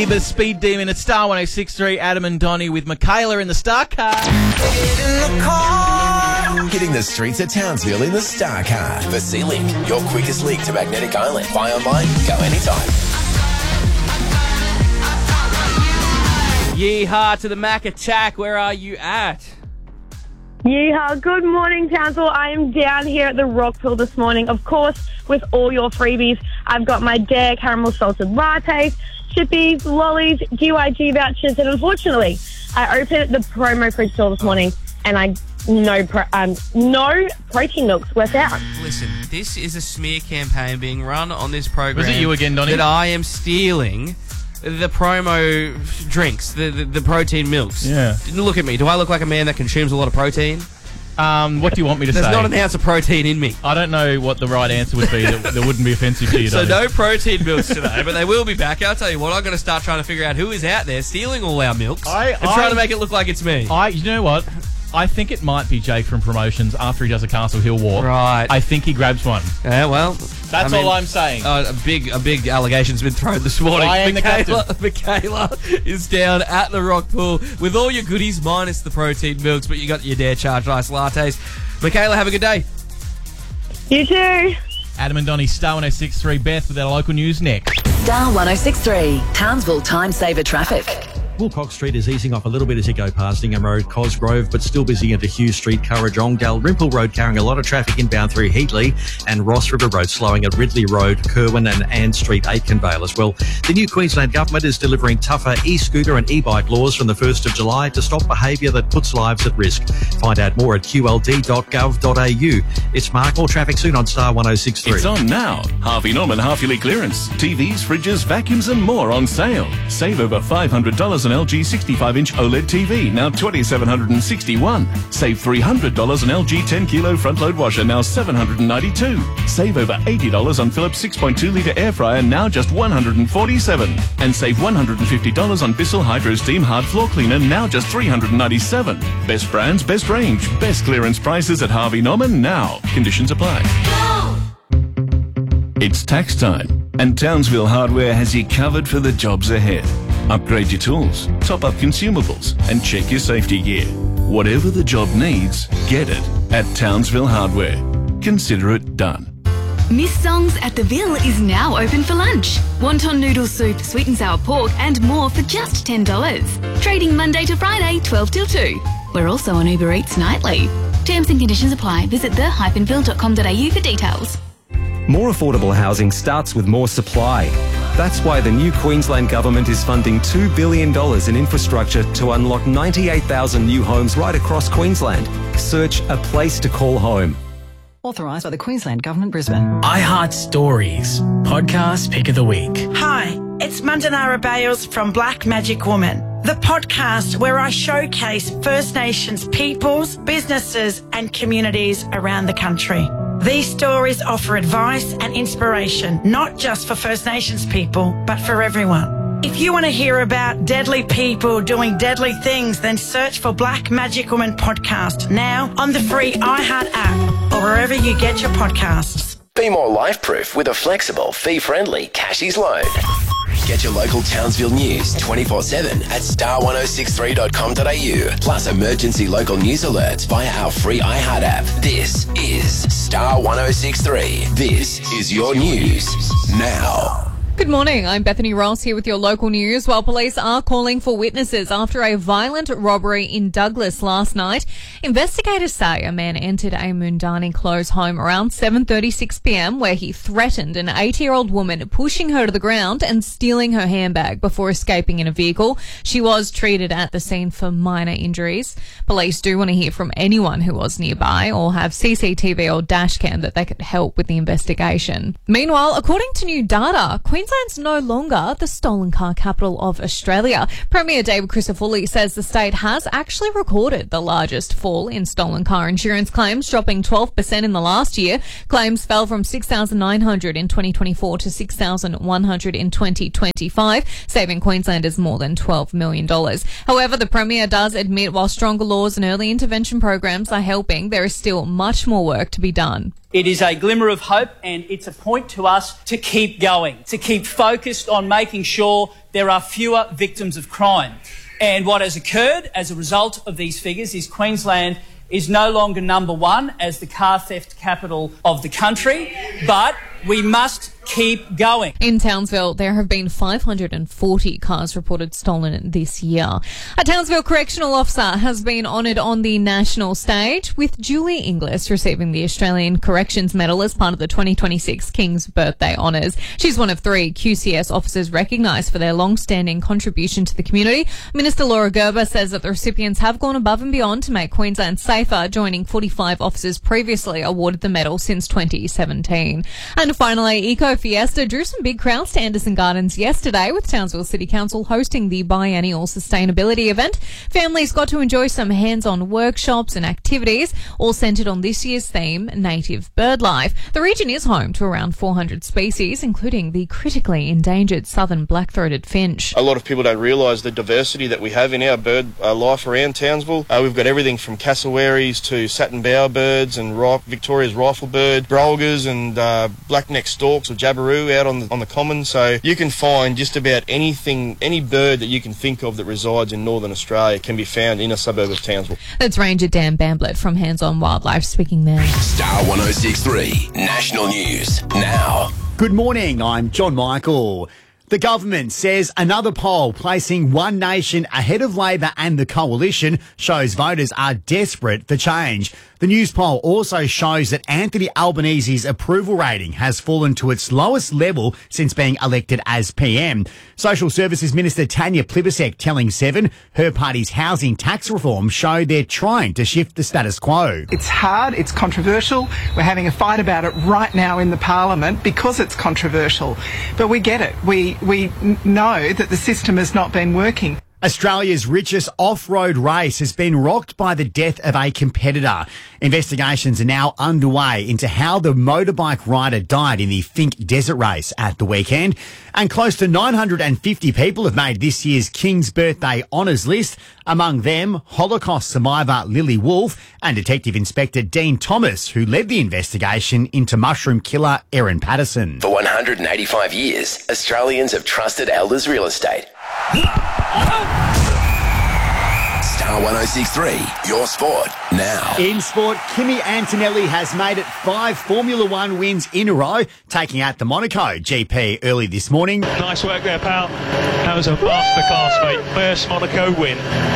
The Speed Demon at Star 106.3, Adam and Donnie with Michaela in the Star Car. Hitting the streets of Townsville in the Star Car. For Sea-Link, your quickest link to Magnetic Island. Buy online, go anytime. Yeehaw to the Mac Attack. Where are you at? Yeehaw. Good morning, Townsville. I am down here at the Rockpool this morning, of course, with all your freebies. I've got my Dare Caramel Salted Lattes, chippies, lollies, GYG vouchers, and unfortunately, I opened the promo fridge store this morning, and no protein milks were found. Listen, this is a smear campaign being run on this program. Was it you again, Donnie? That I am stealing the promo drinks, the protein milks. Yeah. Look at me. Do I look like a man that consumes a lot of protein? What do you want me to say? There's not an ounce of protein in me. I don't know what the right answer would be that wouldn't be offensive to you, So Donnie. no protein milks today, but they will be back. I'll tell you what, I'm going to start trying to figure out who is out there stealing all our milks and trying to make it look like it's me. You know what? I think it might be Jake from Promotions after he does a Castle Hill walk. Right. I think he grabs one. Yeah, well... That's all I'm saying. A big allegation's been thrown this morning. I am Michaela is down at the Rockpool with all your goodies minus the protein milks, but you got your Dare Charged Ice Lattes. Michaela, have a good day. You too. Adam and Donnie, Star 106.3. Beth with our local news next. Star 106.3, Townsville Time Saver Traffic. Wilcox Street is easing off a little bit as you go past Ingham Road, Cosgrove, but still busy into Hughes Street, Currajong, Dalrymple Road carrying a lot of traffic inbound through Heatley, and Ross River Road slowing at Ridley Road, Kerwin and Ann Street, Aikenvale as well. The new Queensland Government is delivering tougher e-scooter and e-bike laws from the 1st of July to stop behaviour that puts lives at risk. Find out more at qld.gov.au. It's Mark. More traffic soon on Star 106.3. It's on now. Harvey Norman half-yearly clearance. TVs, fridges, vacuums and more on sale. Save over $500 on LG 65-inch OLED TV, now $2,761. Save $300 on LG 10-kilo front-load washer, now $792. Save over $80 on Philips 6.2-litre air fryer, now just $147. And save $150 on Bissell Hydro Steam Hard Floor Cleaner, now just $397. Best brands, best range, best clearance prices at Harvey Norman now. Conditions apply. It's tax time, and Townsville Hardware has you covered for the jobs ahead. Upgrade your tools, top up consumables, and check your safety gear. Whatever the job needs, get it at Townsville Hardware. Consider it done. Miss Songs at the Ville is now open for lunch. Wonton noodle soup, sweet and sour pork, and more for just $10. Trading Monday to Friday, 12 till 2. We're also on Uber Eats nightly. Terms and conditions apply. Visit the-ville.com.au for details. More affordable housing starts with more supply. That's why the new Queensland Government is funding $2 billion in infrastructure to unlock 98,000 new homes right across Queensland. Search A Place to Call Home. Authorised by the Queensland Government, Brisbane. I Heart Stories, podcast pick of the week. Hi, it's Mandanara Bales from Black Magic Woman, the podcast where I showcase First Nations peoples, businesses and communities around the country. These stories offer advice and inspiration, not just for First Nations people, but for everyone. If you want to hear about deadly people doing deadly things, then search for Black Magic Woman Podcast now on the free iHeart app or wherever you get your podcasts. Be more life-proof with a flexible, fee-friendly Cashies loan. Get your local Townsville news 24/7 at star1063.com.au. Plus emergency local news alerts via our free iHeart app. This is Star 106.3. This is your news now. Good morning, I'm Bethany Ross here with your local news. While police are calling for witnesses after a violent robbery in Douglas last night, investigators say a man entered a Mundani Close home around 7:36pm where he threatened an 80-year-old woman, pushing her to the ground and stealing her handbag before escaping in a vehicle. She was treated at the scene for minor injuries. Police do want to hear from anyone who was nearby or have CCTV or dash cam that they could help with the investigation. Meanwhile, according to new data, Queensland's no longer the stolen car capital of Australia. Premier David Crisafulli says the state has actually recorded the largest fall in stolen car insurance claims, dropping 12% in the last year. Claims fell from 6,900 in 2024 to 6,100 in 2025, saving Queenslanders more than $12 million. However, the Premier does admit while stronger laws and early intervention programs are helping, there is still much more work to be done. It is a glimmer of hope, and it's a point to us to keep going, to keep focused on making sure there are fewer victims of crime. And what has occurred as a result of these figures is Queensland is no longer number one as the car theft capital of the country, but we must keep going. In Townsville, there have been 540 cars reported stolen this year. A Townsville correctional officer has been honoured on the national stage, with Julie Inglis receiving the Australian Corrections Medal as part of the 2026 King's Birthday Honours. She's one of 3 QCS officers recognised for their long-standing contribution to the community. Minister Laura Gerber says that the recipients have gone above and beyond to make Queensland safer, joining 45 officers previously awarded the medal since 2017. And finally, Eco Fiesta drew some big crowds to Anderson Gardens yesterday, with Townsville City Council hosting the biennial sustainability event. Families got to enjoy some hands-on workshops and activities, all centred on this year's theme, native bird life. The region is home to around 400 species, including the critically endangered southern black-throated finch. A lot of people don't realise the diversity that we have in our bird life around Townsville. We've got everything from cassowaries to satin bowerbirds and Victoria's riflebird, brolgas and black-necked storks or jabiru out on the common. So you can find just about anything, any bird that you can think of that resides in northern Australia can be found in a suburb of Townsville. That's Ranger Dan Bamblett from Hands On Wildlife speaking there. Star 106.3 National News now. Good morning, I'm John Michael. The government says another poll placing One Nation ahead of Labor and the Coalition shows voters are desperate for change. The news poll also shows that Anthony Albanese's approval rating has fallen to its lowest level since being elected as PM. Social Services Minister Tanya Plibersek telling Seven her party's housing tax reform show they're trying to shift the status quo. It's hard, it's controversial. We're having a fight about it right now in the Parliament because it's controversial. But we get it. We know that the system has not been working. Australia's richest off-road race has been rocked by the death of a competitor. Investigations are now underway into how the motorbike rider died in the Fink Desert Race at the weekend. And close to 950 people have made this year's King's Birthday Honours list. Among them, Holocaust survivor Lily Wolfe and Detective Inspector Dean Thomas, who led the investigation into mushroom killer Erin Patterson. For 185 years, Australians have trusted Elders Real Estate. Star 106.3, your sport now. In sport, Kimi Antonelli has made it 5 Formula One wins in a row, taking out the Monaco GP early this morning. Nice work there, pal. That was a masterclass, mate. First Monaco win.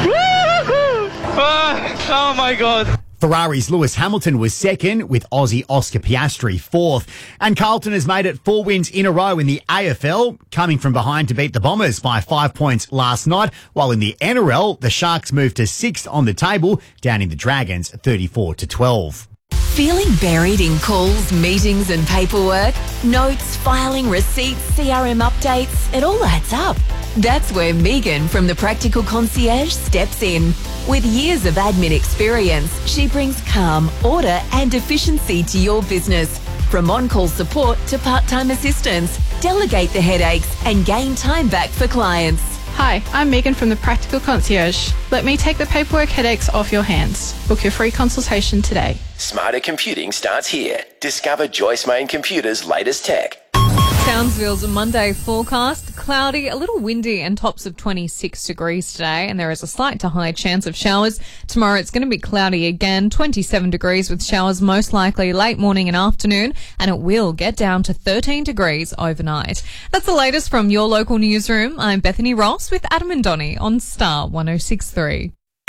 Oh my God. Ferrari's Lewis Hamilton was second, with Aussie Oscar Piastri fourth. And Carlton has made it 4 wins in a row in the AFL, coming from behind to beat the Bombers by 5 points last night, while in the NRL, the Sharks moved to 6th on the table, downing the Dragons 34-12. Feeling buried in calls, meetings and paperwork? Notes, filing, receipts, CRM updates, it all adds up. That's where Megan from the Practical Concierge steps in. With years of admin experience, she brings calm, order and efficiency to your business. From on-call support to part-time assistance, delegate the headaches and gain time back for clients. Hi, I'm Megan from the Practical Concierge. Let me take the paperwork headaches off your hands. Book your free consultation today. Smarter computing starts here. Discover Joyce Main Computer's latest tech. Townsville's Monday forecast, cloudy, a little windy and tops of 26 degrees today, and there is a slight to high chance of showers. Tomorrow it's going to be cloudy again, 27 degrees with showers most likely late morning and afternoon, and it will get down to 13 degrees overnight. That's the latest from your local newsroom. I'm Bethany Ross with Adam and Donnie on Star 106.3.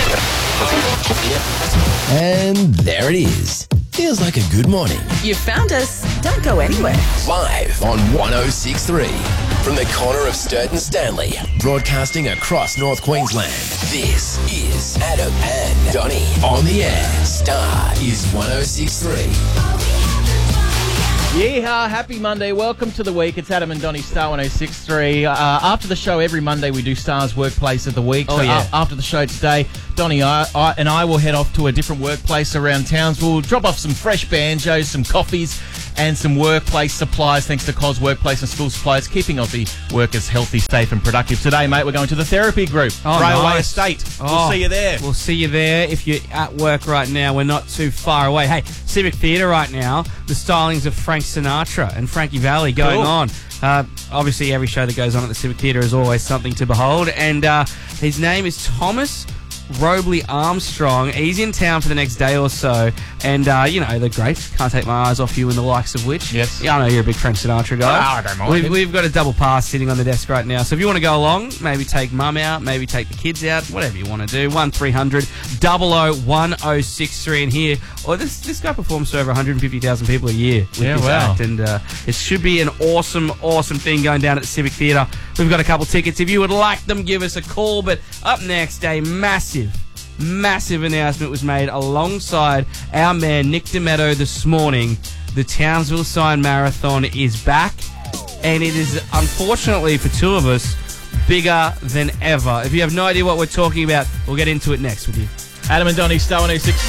And there it is. Feels like a good morning. You found us. Don't go anywhere. Live on 106.3 from the corner of Sturt and Stanley, broadcasting across North Queensland. This is Adam and Donnie on the air. Star is 106.3. Yeehaw, happy Monday. Welcome to the week. It's Adam and Donnie, Star 106.3. After the show every Monday, we do Star's Workplace of the Week. Oh, so yeah. After the show today, Donnie and I will head off to a different workplace around Townsville, drop off some fresh banjos, some coffees, and some workplace supplies, thanks to COS Workplace and School Supplies, keeping Aussie workers healthy, safe and productive. Today, mate, we're going to the therapy group, Railway Estate. We'll see you there. We'll see you there. If you're at work right now, we're not too far away. Hey, Civic Theatre right now, the stylings of Frank Sinatra and Frankie Valli going on. Obviously, every show that goes on at the Civic Theatre is always something to behold. And his name is Thomas Robley Armstrong. He's in town for the next day or so. And, the great Can't Take My Eyes Off You and the likes of which. Yes. Yeah, I know you're a big Frank Sinatra guy. I don't mind. We've got a double pass sitting on the desk right now. So if you want to go along, maybe take mum out, maybe take the kids out, whatever you want to do. 1300 001063 in here. Or this guy performs to over 150,000 people a year with Yeah, this wow. act. And it should be an awesome, awesome thing going down at the Civic Theatre. We've got a couple tickets. If you would like them, give us a call. But up next, a massive announcement was made alongside our man Nick Demetto this morning. The Townsville Sign Marathon is back, and it is, unfortunately for two of us, bigger than ever. If you have no idea what we're talking about, we'll get into it next with you. Adam and Donnie, Star 106.